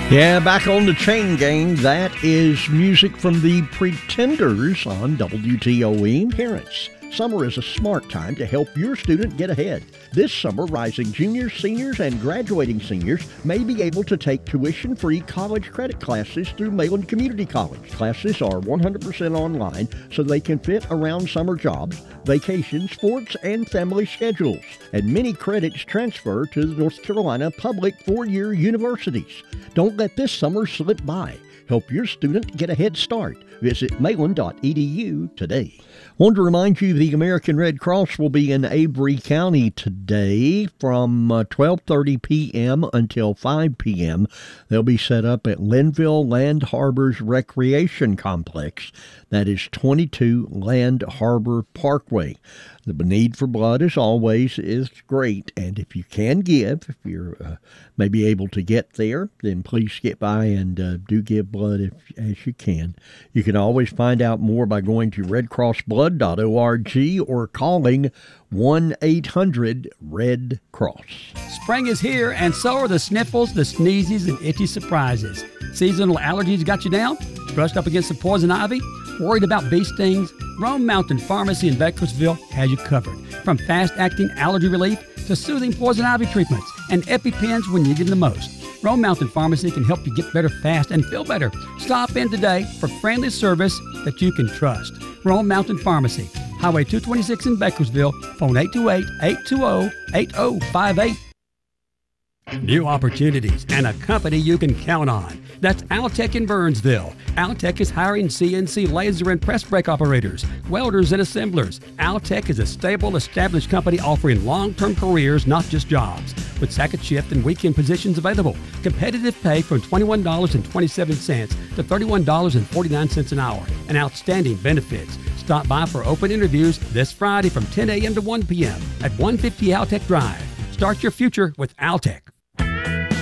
Yeah, back on the chain gang. That is music from the Pretenders on WTOE. Parents, summer is a smart time to help your student get ahead. This summer, rising juniors, seniors, and graduating seniors may be able to take tuition-free college credit classes through Mayland Community College. Classes are 100% online, so they can fit around summer jobs, vacations, sports, and family schedules. And many credits transfer to the North Carolina public four-year universities. Don't let this summer slip by. Help your student get a head start. Visit mayland.edu today. Want to remind you the American Red Cross will be in Avery County today from 12:30 p.m. until 5 p.m. They'll be set up at Linville Land Harbor's Recreation Complex. That is 22 Land Harbor Parkway. The need for blood, as always, is great. And if you can give, if you're maybe able to get there, then please get by and do give blood as you can. You can always find out more by going to redcrossblood.org or calling 1-800-RED-CROSS. Spring is here, and so are the sniffles, the sneezes, and itchy surprises. Seasonal allergies got you down? Brushed up against the poison ivy? Worried about bee stings? Rome Mountain Pharmacy in Bakersville has you covered. From fast-acting allergy relief to soothing poison ivy treatments and EpiPens when you need them the most. Rome Mountain Pharmacy can help you get better fast and feel better. Stop in today for friendly service that you can trust. Rome Mountain Pharmacy, Highway 226 in Bakersville, phone 828-820-8058. New opportunities and a company you can count on. That's Altec in Burnsville. Altec is hiring CNC laser and press brake operators, welders, and assemblers. Altec is a stable, established company offering long-term careers, not just jobs. With second shift and weekend positions available. Competitive pay from $21.27 to $31.49 an hour. And outstanding benefits. Stop by for open interviews this Friday from 10 a.m. to 1 p.m. at 150 Altec Drive. Start your future with Altec.